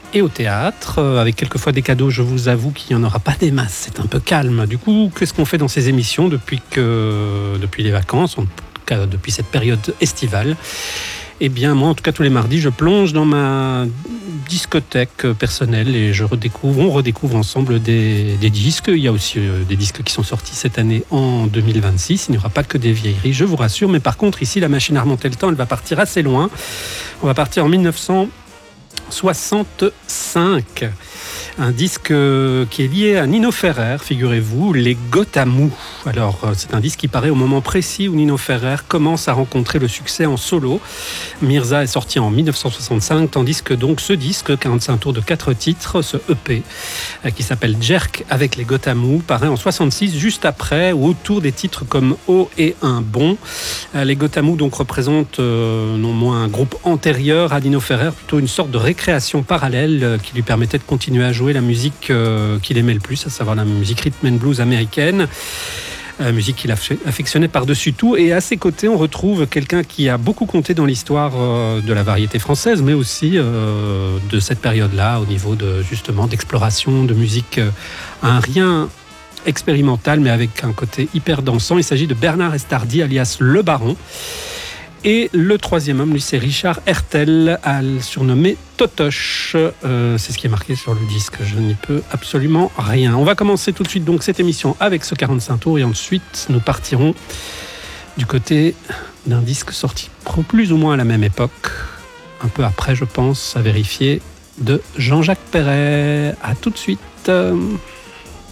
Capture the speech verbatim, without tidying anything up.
et au théâtre, euh, avec quelquefois des cadeaux. Je vous avoue qu'il n'y en aura pas des masses, c'est un peu calme. Du coup, qu'est-ce qu'on fait dans ces émissions depuis, que, depuis les vacances, en tout cas depuis cette période estivale? Eh bien, moi, en tout cas, tous les mardis, je plonge dans ma discothèque personnelle et je redécouvre, on redécouvre ensemble des, des disques. Il y a aussi euh, des disques qui sont sortis cette année en deux mille vingt-six. Il n'y aura pas que des vieilleries, je vous rassure. Mais par contre, ici, la machine à remonter le temps, elle va partir assez loin. On va partir en dix-neuf cent soixante-cinq. Un disque qui est lié à Nino Ferrer, figurez-vous, les Gotamous. Alors, c'est un disque qui paraît au moment précis où Nino Ferrer commence à rencontrer le succès en solo. Mirza est sorti en dix-neuf cent soixante-cinq, tandis que donc ce disque, quarante-cinq tours de quatre titres, ce E P, qui s'appelle Jerk avec les Gotamous, paraît en soixante-six, juste après, ou autour des titres comme Oh et un bon. Les Gotamous donc représentent euh, non moins un groupe antérieur à Nino Ferrer, plutôt une sorte de récréation parallèle euh, qui lui permettait de continuer à jouer la musique euh, qu'il aimait le plus, à savoir la musique rhythm and blues américaine, la musique qu'il affectionnait par-dessus tout. Et à ses côtés, on retrouve quelqu'un qui a beaucoup compté dans l'histoire euh, de la variété française, mais aussi euh, de cette période-là, au niveau de, justement, d'exploration, de musique euh, à un rien expérimental, mais avec un côté hyper dansant. Il s'agit de Bernard Estardi, alias Le Baron. Et le troisième homme, lui, c'est Richard Hertel, surnommé Totoche. Euh, c'est ce qui est marqué sur le disque. Je n'y peux absolument rien. On va commencer tout de suite donc cette émission avec ce quarante-cinq tours et ensuite nous partirons du côté d'un disque sorti plus ou moins à la même époque, un peu après, je pense, à vérifier, de Jean-Jacques Perret. À tout de suite.